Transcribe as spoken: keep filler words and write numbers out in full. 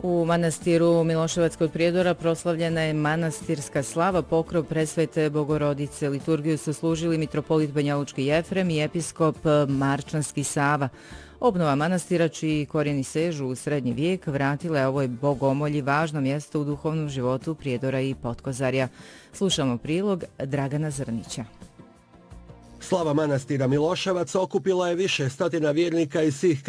U manastiru Miloševac kod Prijedora proslavljena je manastirska slava, pokrov presvete Bogorodice. Liturgiju su služili mitropolit Banjalučki Jefrem i episkop Marčanski Sava. Obnova manastira, čiji korijeni sežu u srednji vijek, vratila je ovoj bogomolji važno mjesto u duhovnom životu Prijedora i Potkozarja. Slušamo prilog Dragana Zrnića. Slava manastira Miloševac okupila je više stotina vjernika iz svih